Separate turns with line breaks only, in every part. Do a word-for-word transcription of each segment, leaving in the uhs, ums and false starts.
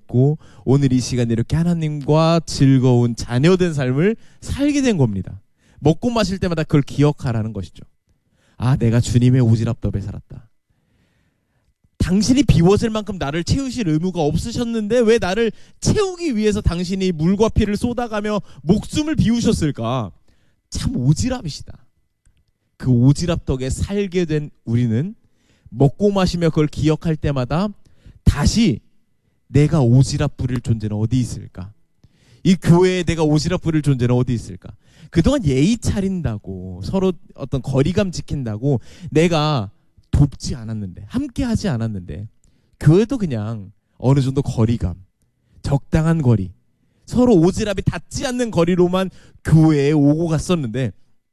있고 오늘 이 시간 이렇게 하나님과 즐거운 자녀된 삶을 살게 된 겁니다. 먹고 마실 때마다 그걸 기억하라는 것이죠. 아, 내가 주님의 오지랖 살았다. 당신이 비워질 만큼 나를 채우실 의무가 없으셨는데 왜 나를 채우기 위해서 당신이 물과 피를 쏟아가며 목숨을 비우셨을까? 참 오지랖이시다. 그 오지랖 덕에 살게 된 우리는 먹고 마시며 그걸 기억할 때마다 다시 내가 오지랖 부릴 존재는 어디 있을까? 이 교회에 내가 오지랖 부릴 존재는 어디 있을까? 그동안 예의 차린다고 서로 어떤 거리감 지킨다고 내가 돕지 않았는데, 함께 하지 않았는데, 교회도 그냥 어느 정도 거리감, 적당한 거리, 서로 오지랖이 닿지 않는 거리로만 교회에 오고 갔었는데,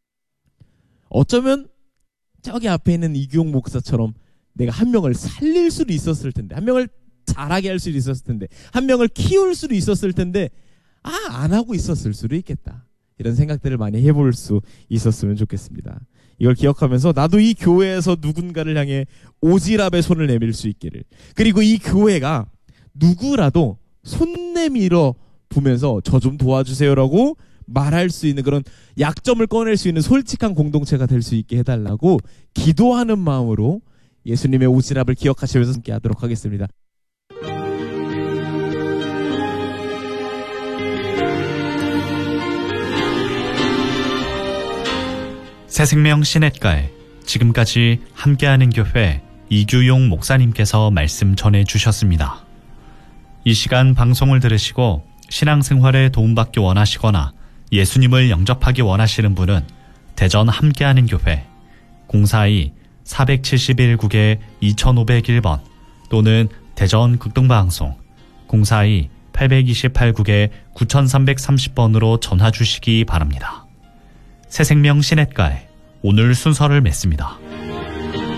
어쩌면 저기 앞에 있는 이규용 목사처럼 내가 한 명을 살릴 수도 있었을 텐데, 한 명을 잘하게 할 수도 있었을 텐데, 한 명을 키울 수도 있었을 텐데, 아, 안 하고 있었을 수도 있겠다. 이런 생각들을 많이 해볼 수 있었으면 좋겠습니다. 이걸 기억하면서 나도 이 교회에서 누군가를 향해 오지랖의 손을 내밀 수 있기를, 그리고 이 교회가 누구라도 손 내밀어 보면서 저 좀 도와주세요라고 말할 수 있는 그런 약점을 꺼낼 수 있는 솔직한 공동체가 될 수 있게 해달라고 기도하는 마음으로 예수님의 오지랖을 기억하시면서 함께 하도록 하겠습니다.
새생명 시냇가에 지금까지 함께하는 교회 이규용 목사님께서 말씀 전해주셨습니다. 이 시간 방송을 들으시고 신앙생활에 도움받기 원하시거나 예수님을 영접하기 원하시는 분은 대전 함께하는 교회 공사이 사칠일 국에 이오공일 번 또는 대전 극동방송 공사이 팔이팔 국에 구삼삼삼십 번으로 전화 주시기 바랍니다. 새생명 시냇가에 오늘 순서를 맺습니다.